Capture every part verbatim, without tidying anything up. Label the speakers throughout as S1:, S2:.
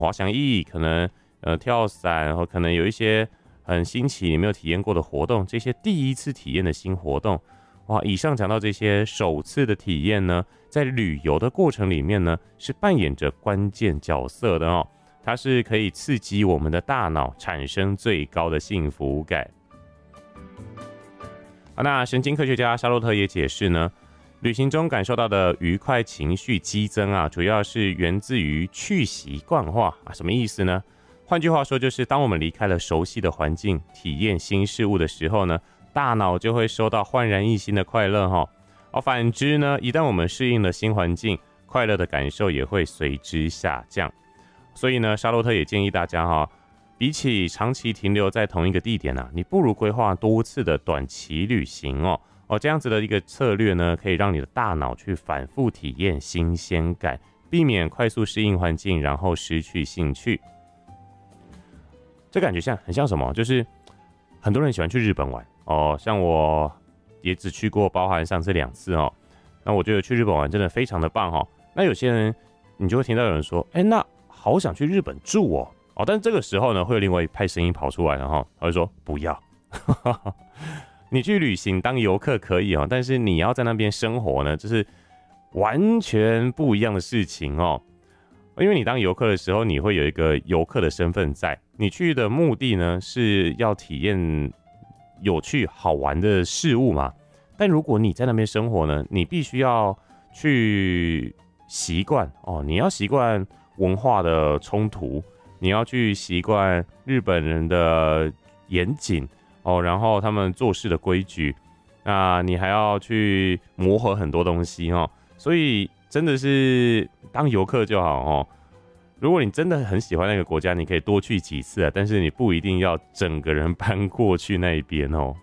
S1: 滑翔翼，可能呃跳伞，或可能有一些很新奇你没有体验过的活动，这些第一次体验的新活动，哇！以上讲到这些首次的体验呢，在旅游的过程里面呢，是扮演着关键角色的哦。它是可以刺激我们的大脑产生最高的幸福感。好，那神经科学家沙洛特也解释呢，旅行中感受到的愉快情绪激增啊，主要是源自于去习惯化啊。什么意思呢？换句话说，就是当我们离开了熟悉的环境，体验新事物的时候呢，大脑就会收到焕然一新的快乐哈。而反之呢，一旦我们适应了新环境，快乐的感受也会随之下降。所以呢，沙洛特也建议大家哈，比起长期停留在同一个地点啊，你不如规划多次的短期旅行哦。哦，这样子的一个策略呢，可以让你的大脑去反复体验新鲜感，避免快速适应环境，然后失去兴趣。这感觉像很像什么？就是很多人喜欢去日本玩哦，像我也只去过，包含上次两次哦。那我觉得去日本玩真的非常的棒哦。那有些人，你就会听到有人说，哎，那好想去日本住哦。哦，但是这个时候呢，会有另外一派声音跑出来了哈，他会说不要。你去旅行当游客可以哦，但是你要在那边生活呢，这是完全不一样的事情哦。因为你当游客的时候，你会有一个游客的身份在，你去的目的呢是要体验有趣好玩的事物嘛。但如果你在那边生活呢，你必须要去习惯哦，你要习惯文化的冲突，你要去习惯日本人的严谨哦，然后他们做事的规矩，那你还要去磨合很多东西哦，所以真的是当游客就好哦。如果你真的很喜欢那个国家，你可以多去几次啊，但是你不一定要整个人搬过去那一边哦。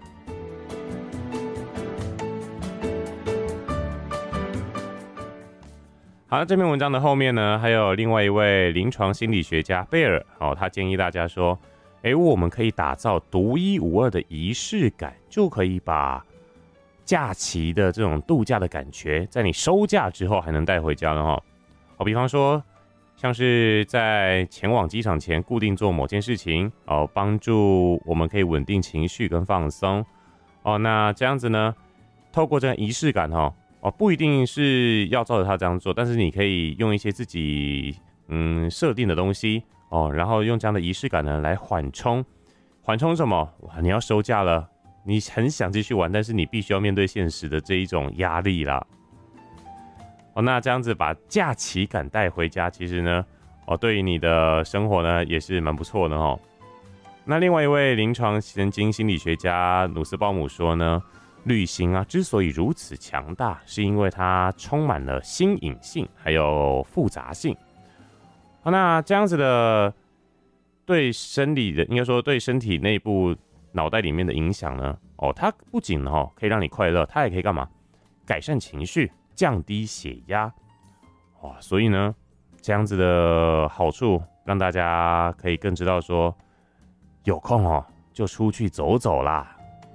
S1: 好，这篇文章的后面呢，还有另外一位临床心理学家贝尔哦，他建议大家说，哎，我们可以打造独一无二的仪式感，就可以把假期的这种度假的感觉，在你收假之后还能带回家了哈。哦，比方说，像是在前往机场前固定做某件事情哦，帮助我们可以稳定情绪跟放松哦。那这样子呢，透过这个仪式感哈。哦，不一定是要照着他这样做，但是你可以用一些自己嗯设定的东西哦，然后用这样的仪式感呢来缓冲，缓冲什么？哇，你要收假了，你很想继续玩，但是你必须要面对现实的这一种压力啦。哦，那这样子把假期感带回家，其实呢，哦，对于你的生活呢也是蛮不错的哦。那另外一位临床神经心理学家努斯鲍姆说呢，旅行啊，之所以如此强大，是因为它充满了新颖性，还有复杂性。好，那这样子的对生理的，应该说对身体内部脑袋里面的影响呢，哦，它不仅哦可以让你快乐，它也可以干嘛？改善情绪，降低血压。哇，所以呢，这样子的好处，让大家可以更知道说，有空哦就出去走走啦。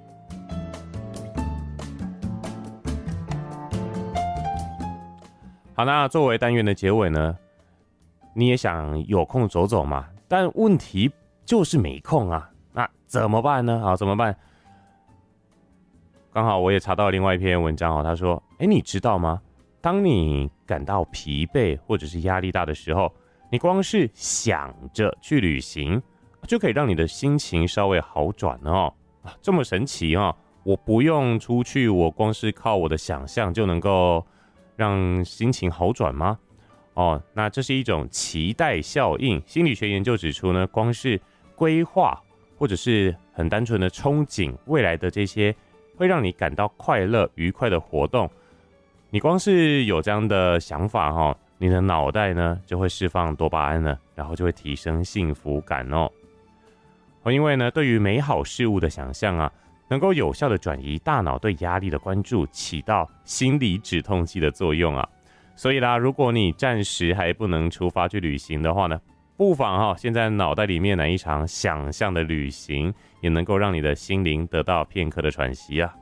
S1: 好，那作为单元的结尾呢，你也想有空走走嘛？但问题就是没空啊，那怎么办呢？好，怎么办？刚好我也查到另外一篇文章哦，他说：“哎，你知道吗？当你感到疲惫或者是压力大的时候，你光是想着去旅行，就可以让你的心情稍微好转哦。啊，这么神奇哦！我不用出去，我光是靠我的想象就能够让心情好转吗？哦，那这是一种期待效应。心理学研究指出呢，光是规划或者是很单纯的憧憬未来的这些会让你感到快乐、愉快的活动，你光是有这样的想法哈，你的脑袋呢就会释放多巴胺呢，然后就会提升幸福感哦。因为呢，对于美好事物的想象啊，能够有效的转移大脑对压力的关注，起到心理止痛剂的作用啊。所以啦，如果你暂时还不能出发去旅行的话呢，不妨哈、哦，现在脑袋里面来一场想象的旅行，也能够让你的心灵得到片刻的喘息啊。